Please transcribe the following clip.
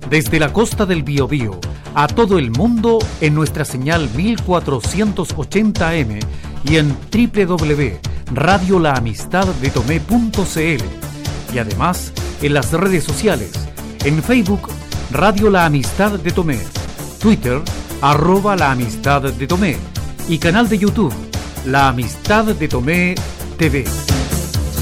Desde la costa del Biobío a todo el mundo en nuestra señal 1480M y en www.radiolaamistaddetomé.cl y además en las redes sociales, en Facebook Radio La Amistad de Tomé, Twitter @La Amistad de Tomé y canal de YouTube La Amistad de Tomé TV.